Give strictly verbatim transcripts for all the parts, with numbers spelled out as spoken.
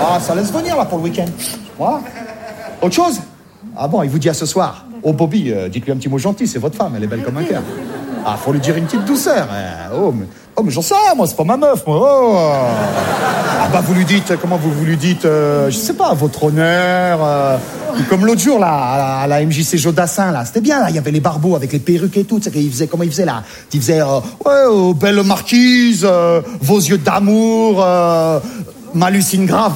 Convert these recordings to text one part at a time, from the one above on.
Ah, ça laisse venir, là, pour le week-end. Voilà. Autre chose? Ah bon, il vous dit à ce soir. Oh, Bobby, euh, dites-lui un petit mot gentil, c'est votre femme, elle est belle comme un cœur. Ah, faut lui dire une petite douceur. Eh, oh, mais, oh, mais j'en sais, moi, c'est pas ma meuf, moi. Oh. Ah, bah, vous lui dites, comment vous, vous lui dites, euh, je sais pas, votre honneur. Euh, comme l'autre jour, là, à la, à la M J C Jodassin, là. C'était bien, là. Il y avait les barbeaux avec les perruques et tout. Tu sais, il faisait, comment il faisait, là? Il faisait, euh, ouais, oh, belle marquise, euh, vos yeux d'amour, euh, m'hallucine grave.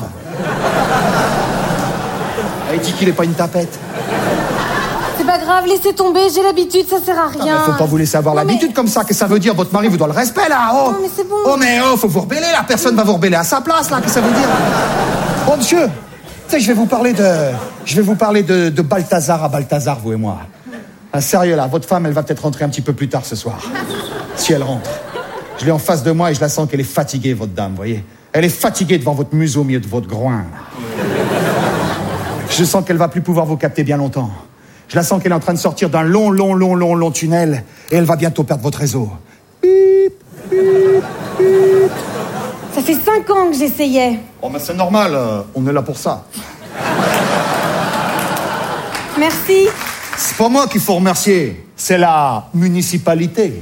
Il dit qu'il est pas une tapette. C'est pas grave, laissez tomber, j'ai l'habitude, ça sert à rien. Non, mais faut pas vous laisser avoir non, l'habitude mais... comme ça. Qu'est-ce que ça veut dire? Votre mari vous doit le respect, là. Oh, non, mais c'est bon. Oh, mais oh, faut vous rebeller, là. Personne va vous rebeller à sa place, là. Qu'est-ce que ça veut dire? Oh, monsieur, tu sais, je vais vous parler de... Je vais vous parler de, de Balthazar à Balthazar, vous et moi. Ah, sérieux, là, votre femme, elle va peut-être rentrer un petit peu plus tard ce soir. Si elle rentre. Je l'ai en face de moi et je la sens qu'elle est fatiguée, votre dame, vous voyez. Elle est fatiguée devant votre museau au milieu de votre groin, là. Je sens qu'elle va plus pouvoir vous capter bien longtemps. Je la sens qu'elle est en train de sortir d'un long, long, long, long, long tunnel et elle va bientôt perdre votre réseau. Bip, bip, bip. Ça fait cinq ans que j'essayais. Oh, mais c'est normal, euh, on est là pour ça. Merci. C'est pas moi qu'il faut remercier, c'est la municipalité.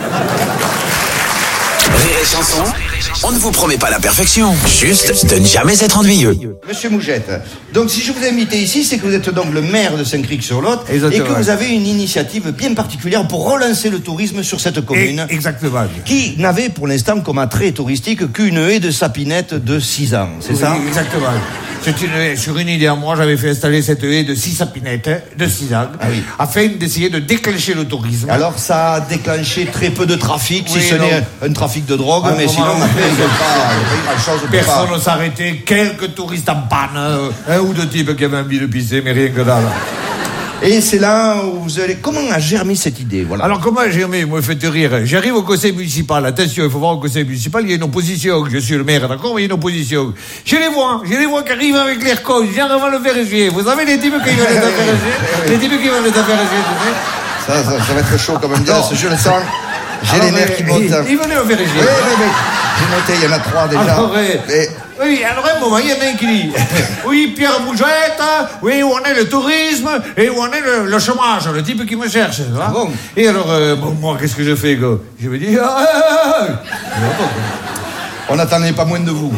Rire et chanson, on ne vous promet pas la perfection, juste de ne jamais être ennuyeux. Monsieur Mougette, donc si je vous ai invité ici, c'est que vous êtes donc le maire de Saint-Cricq-sur-Lot et que vous avez une initiative bien particulière pour relancer le tourisme sur cette commune. Et, exactement. Qui n'avait pour l'instant comme attrait touristique qu'une haie de sapinette de six ans, c'est oui, ça? Exactement. C'est une, sur une idée à moi, j'avais fait installer cette haie de six sapinettes de six ans, ah oui. afin d'essayer de déclencher le tourisme. Alors ça a déclenché très peu de trafic, oui, si ce non. n'est un trafic de drogue, ah, mais sinon oui, après, il n'y a oui. pas grand-chose. Personne ne s'arrêtait, quelques touristes en panne, euh, un ou deux types qui avaient envie de pisser, mais rien que dalle. Et c'est là où vous allez... Comment a germé cette idée, voilà. Alors comment a germé? Moi, faites rire. J'arrive au conseil municipal. Attention, il faut voir au conseil municipal, il y a une opposition. Je suis le maire, d'accord, mais il y a une opposition. Je les vois, je les vois qui arrivent avec l'air con. Viens avant le vérifier. Vous savez les types qui veulent les affaires G? Les types qui veulent les affaires G, tu sais. Ça, ça, ça va être chaud quand même. Bien, je le sens. J'ai les nerfs qui montent. Ils venaient le vérifier. Oui, oui, oui. J'ai noté, il y en a trois déjà. Alors, et... Oui, alors à un moment, il y en a un qui dit oui, Pierre Mougette, oui, où en est le tourisme et où en est le, le chômage, le type qui me cherche. Hein? Bon. Et alors, euh, bon, moi, qu'est-ce que je fais, quoi? Je me dis ah, ah, ah. On n'attendait pas moins de vous.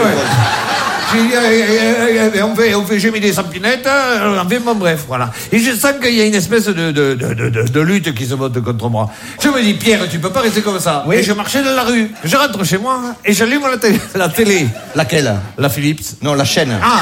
On fait, on fait gémir des sampinettes, enfin, bon, bref, voilà. Et je sens qu'il y a une espèce de, de, de, de, de lutte qui se monte contre moi. Je me dis, Pierre, tu peux pas rester comme ça. Oui. Et je marchais dans la rue. Je rentre chez moi et j'allume la télé. La télé. Laquelle? La Philips. Non, la chaîne. Ah,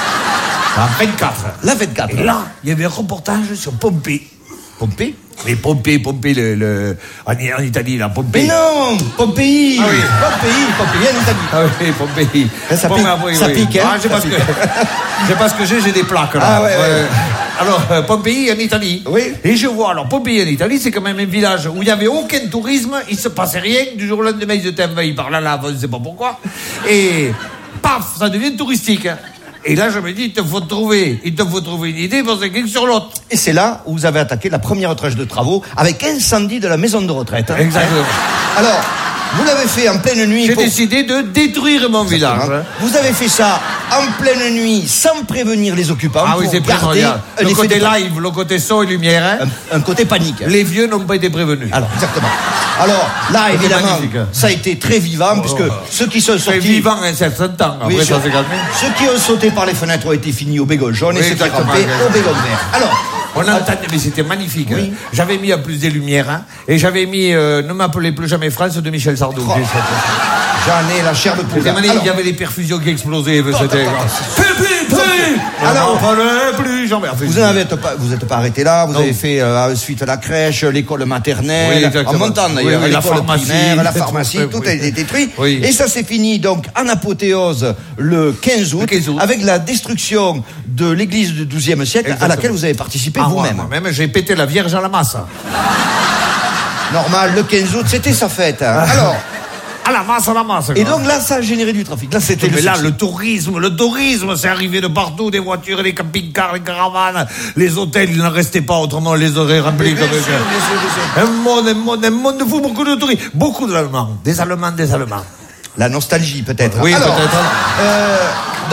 la vingt-quatre. La vingt-quatre. Et là, il y avait un reportage sur Pompée. Pompée? Les Pompée, Pompée, le, le, en, en Italie, là, Pompée. Mais non, Pompéi. Ah oui. Pompéi, Pompéi, en Italie. Ah oui, Pompéi. Ça bon, pique, ah, oui, ça oui. pique, hein. Ah, je sais pas ce que, je sais pas ce que j'ai, j'ai des plaques, là. Ah ouais, ouais. Euh, alors, euh, Pompéi en Italie. Oui. Et je vois, alors, Pompéi en Italie, c'est quand même un village où il n'y avait aucun tourisme, il se passait rien, du jour au lendemain, ils étaient envahis par la lave, on ne sait pas pourquoi. Et, paf, ça devient touristique. Et là, je me dis, il te faut trouver, il te faut trouver une idée pour Saint-Cricq sur l'autre. Et c'est là où vous avez attaqué la première tranche de travaux avec incendie de la maison de retraite. Hein. Exactement. Alors, vous l'avez fait en pleine nuit. J'ai pour... décidé de détruire mon Exactement. village. Vous avez fait ça en pleine nuit, sans prévenir les occupants. Ah oui, c'est primordial. Le côté de... live, le côté son et lumière. Hein. Un, un côté panique. Les vieux n'ont pas été prévenus. Alors, exactement. Alors, là, évidemment, ça a été très vivant, oh, puisque ceux qui sont sortis... Très vivant un certain temps, après oui, ça s'est calmé. Ceux qui ont sauté par les fenêtres ont été finis au bégon jaune, oui, et c'était rampé au bégon vert. Alors... On entendait, mais c'était magnifique. Oui. Hein. J'avais mis en plus des lumières, hein, et j'avais mis euh, Ne m'appelez plus jamais France de Michel Sardou. Oh. J'en ai la chair de poule. Il y avait des perfusions qui explosaient. C'était... Plus, plus, plus. Alors, plus, j'en vous n'êtes pas, vous n'êtes pas arrêté là. Vous non. avez fait euh, ensuite la crèche, l'école maternelle, oui, en montant d'ailleurs, oui, oui, l'école la pharmacie, primaire, la pharmacie, tout oui. a été détruit. Oui. Et ça s'est fini donc en apothéose le quinze août, le quinze août. Avec la destruction de l'église du douzième siècle. Exactement. À laquelle vous avez participé ah, vous-même. Moi-même, j'ai pété la Vierge à la masse. Normal, le quinze août, c'était sa fête. Hein. Alors. À la masse, à la masse. Et donc là, ça a généré du trafic. Là, c'était Mais le là, souci. le tourisme, le tourisme, c'est arrivé de partout, des voitures, des camping-cars, les caravanes, les hôtels, il n'en restait pas, autrement on les aurait remplis comme ça. Un monde, un monde, un monde de fou, beaucoup de touristes, beaucoup d'Allemands, des Allemands, des Allemands. La nostalgie, peut-être. Oui, Alors, peut-être. Euh,